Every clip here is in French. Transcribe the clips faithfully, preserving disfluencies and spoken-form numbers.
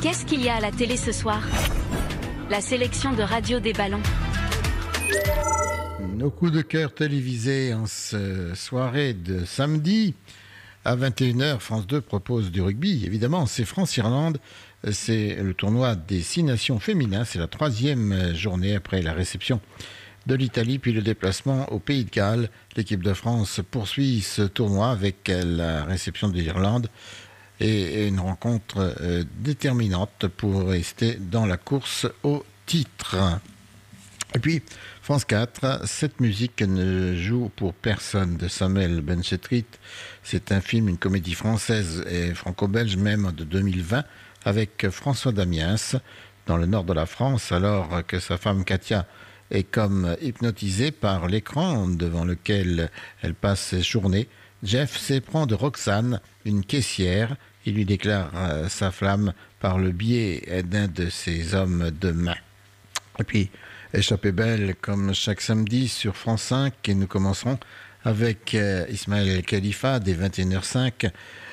Qu'est-ce qu'il y a à la télé ce soir? La sélection de Radio des Ballons. Nos coups de cœur télévisés en ce soirée de samedi. À vingt et une heures, France deux propose du rugby. Évidemment, c'est France-Irlande. C'est le tournoi des six nations féminins. C'est la troisième journée après la réception de l'Italie, puis le déplacement au Pays de Galles. L'équipe de France poursuit ce tournoi avec la réception de l'Irlande et une rencontre euh, déterminante pour rester dans la course au titre. Et puis, France quatre, cette musique ne joue pour personne de Samuel Benchetrit. C'est un film, une comédie française et franco-belge même de deux mille vingt avec François Damiens dans le nord de la France, alors que sa femme Katia est comme hypnotisée par l'écran devant lequel elle passe ses journées. Jeff s'éprend de Roxane, une caissière. Il lui déclare euh, sa flamme par le biais d'un de ses hommes de main. Et puis, Échappée belle comme chaque samedi sur France cinq. Et nous commencerons avec euh, Ismaël Khalifa dès vingt et une heures cinq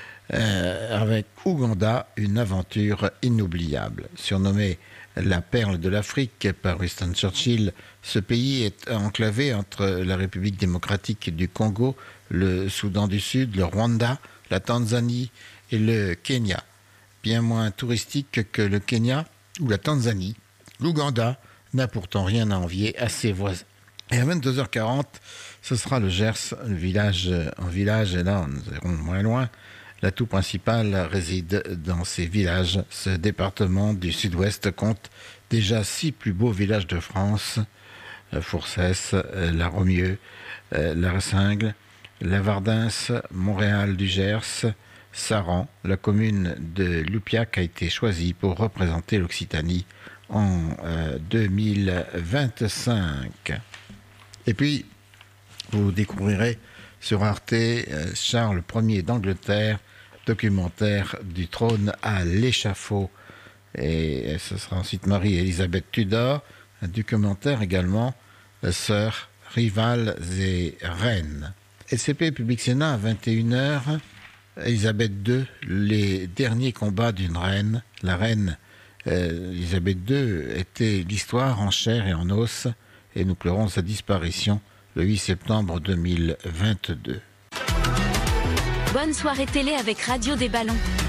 euh, avec Ouganda, une aventure inoubliable. Surnommé la perle de l'Afrique par Winston Churchill, ce pays est enclavé entre la République démocratique du Congo, le Soudan du Sud, le Rwanda, la Tanzanie et le Kenya. Bien moins touristique que le Kenya ou la Tanzanie, l'Ouganda n'a pourtant rien à envier à ses voisins. Et à vingt-deux heures quarante, ce sera le Gers, le village en village, et là nous irons moins loin. L'atout principal réside dans ces villages. Ce département du sud-ouest compte déjà six plus beaux villages de France: Fourcès, La Romieux, La Ressingle, La Vardins, Montréal du Gers, Saran. La commune de Loupiac a été choisie pour représenter l'Occitanie en euh, deux mille vingt-cinq. Et puis, vous découvrirez sur Arte euh, Charles Ier d'Angleterre, documentaire du trône à l'échafaud. Et ce sera ensuite Marie-Élisabeth Tudor, un documentaire également, Sœurs, rivales et reines. L C P Public Sénat à vingt et une heures, Élisabeth deux, les derniers combats d'une reine. La reine Euh, Élisabeth deux était l'histoire en chair et en os, et nous pleurons sa disparition le huit septembre deux mille vingt-deux. Bonne soirée télé avec Radio des Ballons.